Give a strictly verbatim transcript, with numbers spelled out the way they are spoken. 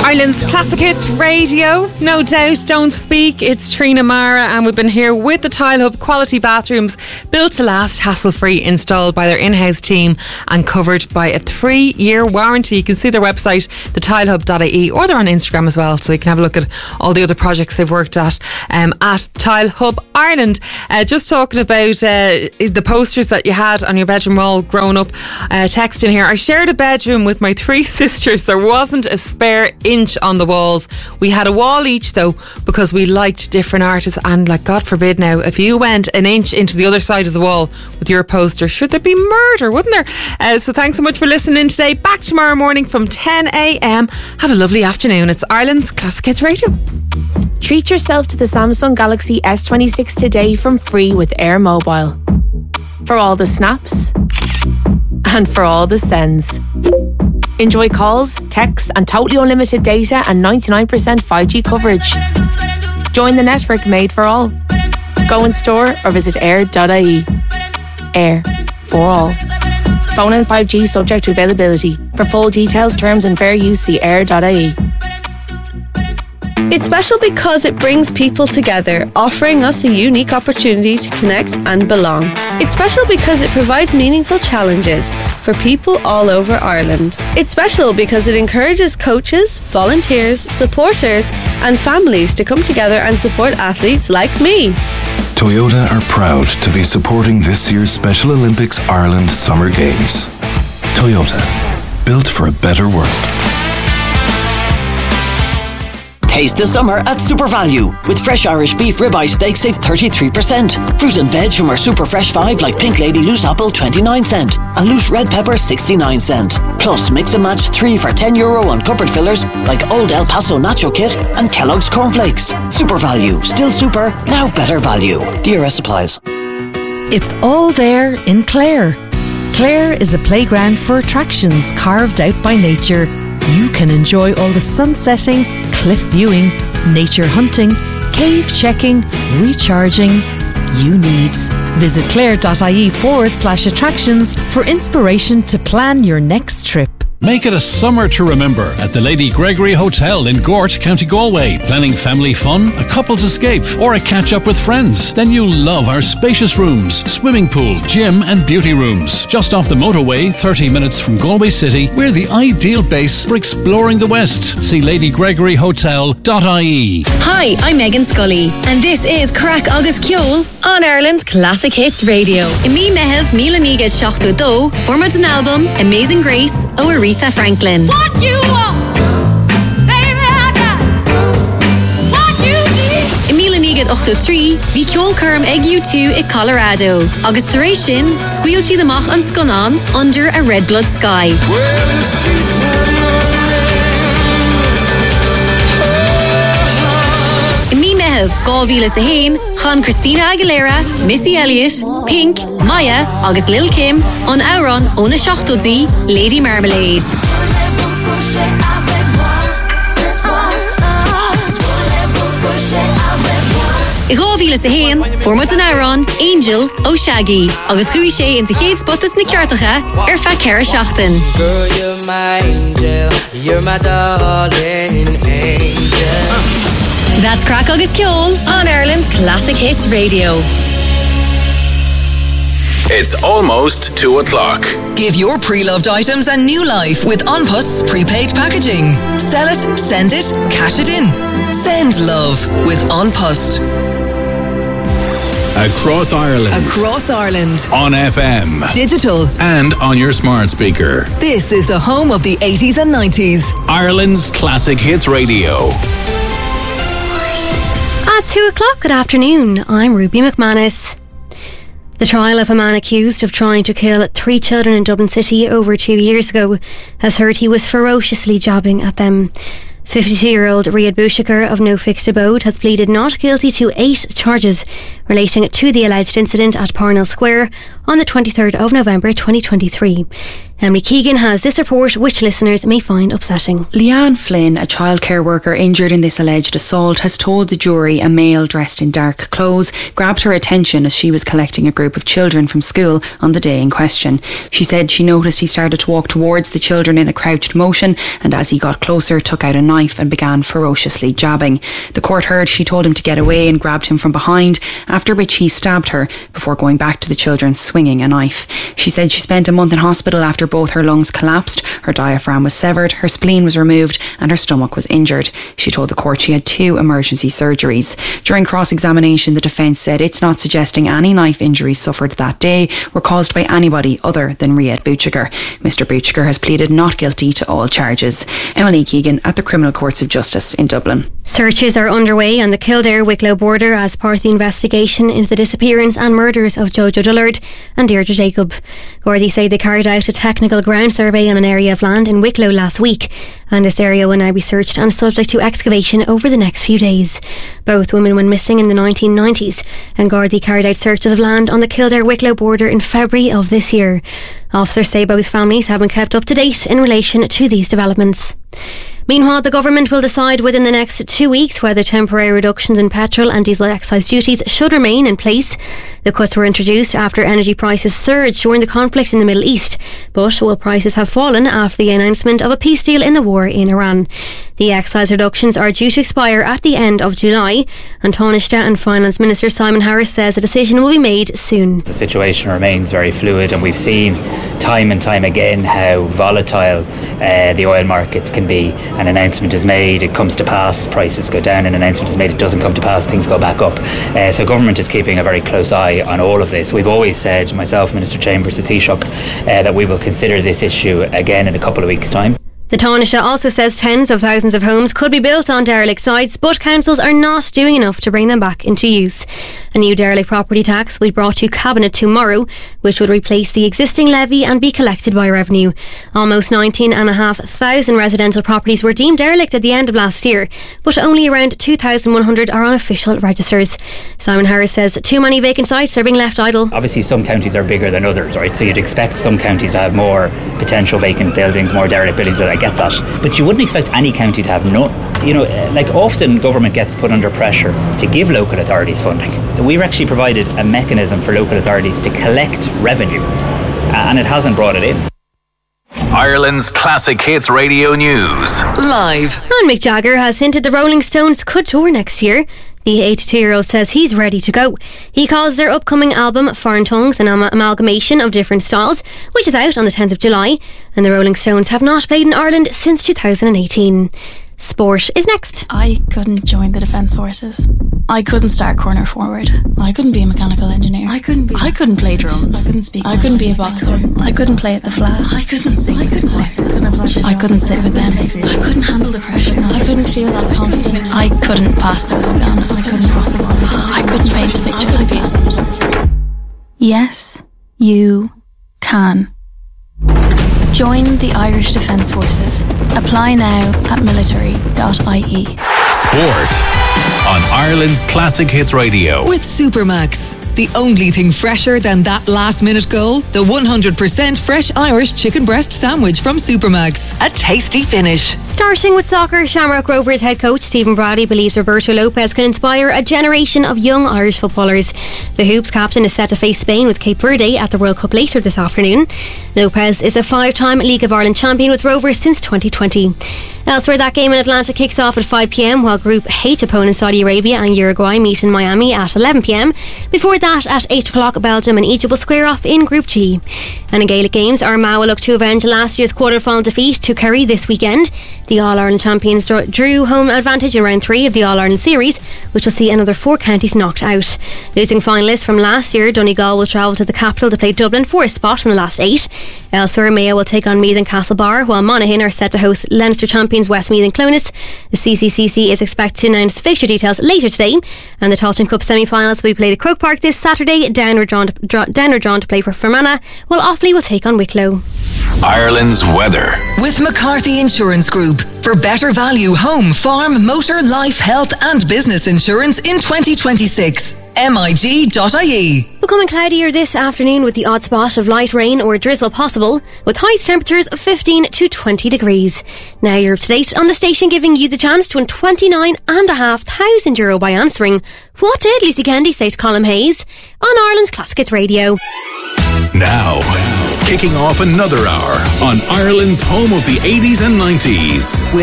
Ireland's Classic Hits Radio, no doubt, don't speak. It's Trina Mara, and we've been here with the Tile Hub quality bathrooms, built to last, hassle-free, installed by their in-house team and covered by a three-year warranty. You can see their website, the tile hub dot I E, or they're on Instagram as well, so you can have a look at all the other projects they've worked at um, at Tile Hub Ireland. Uh, just talking about uh, the posters that you had on your bedroom wall growing up. Uh, text in here, I shared a bedroom with my three sisters. There wasn't a spare inch on the walls. We had a wall each though, because we liked different artists, and like, God forbid now, if you went an inch into the other side of the wall with your poster, should there be murder, wouldn't there? Uh, so thanks so much for listening today. Back tomorrow morning from ten a.m. Have a lovely afternoon. It's Ireland's Classic Hits Radio. Treat yourself to the Samsung Galaxy S twenty-six today from Free with Air Mobile. For all the snaps and for all the sends. Enjoy calls, texts and totally unlimited data and ninety-nine percent five G coverage. Join the network made for all. Go in store or visit air dot I E. Air for all. Phone and five G subject to availability. For full details, terms and fair use, see air dot I E. It's special because it brings people together, offering us a unique opportunity to connect and belong. It's special because it provides meaningful challenges for people all over Ireland. It's special because it encourages coaches, volunteers, supporters and families to come together and support athletes like me. Toyota are proud to be supporting this year's Special Olympics Ireland Summer Games. Toyota, built for a better world. Taste the summer at Super Value. With fresh Irish beef ribeye steak, save thirty-three percent. Fruit and veg from our Super Fresh five like Pink Lady Loose Apple, twenty-nine cent. And Loose Red Pepper, sixty-nine cent. Plus, mix and match three for ten euro on cupboard fillers like Old El Paso Nacho Kit and Kellogg's Cornflakes. Super Value. Still super, now better value. D R S supplies. It's all there in Clare. Clare is a playground for attractions carved out by nature. You can enjoy all the sunsetting, cliff viewing, nature hunting, cave checking, recharging you need. Visit clare dot I E forward slash attractions for inspiration to plan your next trip. Make it a summer to remember at the Lady Gregory Hotel in Gort, County Galway. Planning family fun, a couple's escape, or a catch-up with friends? Then you'll love our spacious rooms, swimming pool, gym and beauty rooms. Just off the motorway, thirty minutes from Galway City, we're the ideal base for exploring the West. See lady gregory hotel dot I E. Hi, I'm Megan Scully, and this is Crack Agus Ceol on Ireland's Classic Hits Radio. Imi mehev Mila Niga Shachtu Do, format an album, Amazing Grace, o Aretha Franklin. What you want, baby, I got what you need. Emila Nigad ochto tri, vi ceol curm eg U two i Colorado. August duration, squeal she the mach on Sconan under a red blood sky. Emi mehev Gavila Sahain, Chan Christina Aguilera, Missy Elliott, Pink, Maya, August Lil Kim, on Auron, Ona Shachtodzi, Lady Marmalade. I Gavila Sahain, format an Auron, Angel, O Shaggy, August Hui Shea into Kate Spottas na Kjartacha, Erfa Kara Shachten. Girl, you're my angel, you're my darling angel. That's Crack Agus Ceol on Ireland's Classic Hits Radio. It's almost two o'clock. Give your pre-loved items a new life with An Post's prepaid packaging. Sell it, send it, cash it in. Send love with An Post. Across Ireland. Across Ireland. On F M. Digital. And on your smart speaker. This is the home of the eighties and nineties. Ireland's Classic Hits Radio. At two o'clock, good afternoon. I'm Ruby McManus. The trial of a man accused of trying to kill three children in Dublin City over two years ago has heard he was ferociously jabbing at them. fifty-two-year-old Riyad Bouchakar of No Fixed Abode has pleaded not guilty to eight charges relating to the alleged incident at Parnell Square on the twenty-third of November twenty twenty-three. Emily Keegan has this report, which listeners may find upsetting. Leanne Flynn, a childcare worker injured in this alleged assault, has told the jury a male dressed in dark clothes grabbed her attention as she was collecting a group of children from school on the day in question. She said she noticed he started to walk towards the children in a crouched motion, and as he got closer took out a knife and began ferociously jabbing. The court heard she told him to get away and grabbed him from behind, after which he stabbed her before going back to the children swinging a knife. She said she spent a month in hospital after both her lungs collapsed, her diaphragm was severed, her spleen was removed and her stomach was injured. She told the court she had two emergency surgeries. During cross-examination, the defence said it's not suggesting any knife injuries suffered that day were caused by anybody other than Riyad Bouchiger. Mister Bouchiger has pleaded not guilty to all charges. Emily Keegan at the Criminal Courts of Justice in Dublin. Searches are underway on the Kildare-Wicklow border as part of the investigation into the disappearance and murders of Jojo Dullard and Deirdre Jacob. Gardaí say they carried out a technical ground survey on an area of land in Wicklow last week, and this area will now be searched and subject to excavation over the next few days. Both women went missing in the nineteen nineties, and Gardaí carried out searches of land on the Kildare-Wicklow border in February of this year. Officers say both families have been kept up to date in relation to these developments. Meanwhile, the government will decide within the next two weeks whether temporary reductions in petrol and diesel excise duties should remain in place. The cuts were introduced after energy prices surged during the conflict in the Middle East, but will prices have fallen after the announcement of a peace deal in the war in Iran. The excise reductions are due to expire at the end of July, and Taoiseach and Finance Minister Simon Harris says a decision will be made soon. The situation remains very fluid, and we've seen time and time again how volatile uh, the oil markets can be. An announcement is made, it comes to pass, prices go down. An announcement is made, it doesn't come to pass, things go back up. Uh, so government is keeping a very close eye on all of this. We've always said, myself, Minister Chambers, the Taoiseach, uh, that we will consider this issue again in a couple of weeks' time. The Taoiseach also says tens of thousands of homes could be built on derelict sites, but councils are not doing enough to bring them back into use. A new derelict property tax will be brought to Cabinet tomorrow, which would replace the existing levy and be collected by revenue. Almost nineteen and a half thousand residential properties were deemed derelict at the end of last year, but only around two thousand one hundred are on official registers. Simon Harris says too many vacant sites are being left idle. Obviously some counties are bigger than others, right? So you'd expect some counties to have more potential vacant buildings, more derelict buildings. I get that, but you wouldn't expect any county to have none. You know, like often government gets put under pressure to give local authorities funding. We've actually provided a mechanism for local authorities to collect revenue, and it hasn't brought it in. Ireland's Classic Hits Radio News. Live. And Mick Jagger has hinted the Rolling Stones could tour next year. The eighty-two-year-old says he's ready to go. He calls their upcoming album Foreign Tongues an am- amalgamation of different styles, which is out on the tenth of July, and the Rolling Stones have not played in Ireland since two thousand eighteen. Sport is next. I couldn't join the Defence Forces. I couldn't start corner forward. I couldn't be a mechanical engineer. I couldn't be. I couldn't play drums. I couldn't speak. I couldn't be a boxer. I couldn't play at the flat. I couldn't sing. I couldn't act. I couldn't sit with them. I couldn't handle the pressure. I couldn't feel that confident. I couldn't pass those exams. I couldn't cross the lines. I couldn't paint a picture. I couldn't be a cinematographer. Yes, you can. Join the Irish Defence Forces. Apply now at military dot I E. Sport on Ireland's Classic Hits Radio. With Supermax, the only thing fresher than that last minute goal, the one hundred percent fresh Irish chicken breast sandwich from Supermax. A tasty finish. Starting with soccer, Shamrock Rovers head coach Stephen Brady believes Roberto Lopez can inspire a generation of young Irish footballers. The Hoops captain is set to face Spain with Cape Verde at the World Cup later this afternoon. Lopez is a five-time League of Ireland champion with Rovers since twenty twenty. Elsewhere, that game in Atlanta kicks off at five p.m, while Group H opponents Saudi Arabia and Uruguay meet in Miami at eleven p.m. Before that, at eight o'clock, Belgium and Egypt will square off in Group G. And in Gaelic games, Armagh will look to avenge last year's quarter-final defeat to Kerry this weekend. The All-Ireland champions drew home advantage in round three of the All-Ireland series, which will see another four counties knocked out. Losing finalists from last year, Donegal will travel to the capital to play Dublin for a spot in the last eight. Elsewhere, Mayo will take on Meath and Castlebar, while Monaghan are set to host Leinster champions Westmeath and Clones. The C C C C is expected to announce fixture details later today, and the Tailteann Cup semi-finals will be played at Croke Park this Saturday. Down are drawn to, draw, down are drawn to play for Fermanagh, while Offaly will take on Wicklow. Ireland's weather. With McCarthy Insurance Group. For better value home, farm, motor, life, health and business insurance in twenty twenty-six. M I G dot I E. Becoming cloudier this afternoon with the odd spot of light rain or drizzle possible, with highest temperatures of fifteen to twenty degrees. Now you're up to date on the station, giving you the chance to win twenty-nine and a half thousand euro by answering "What did Lucy Kennedy say to Colin Hayes?" on Ireland's Classic Hits Radio. Now, kicking off another hour on Ireland's home of the eighties and nineties.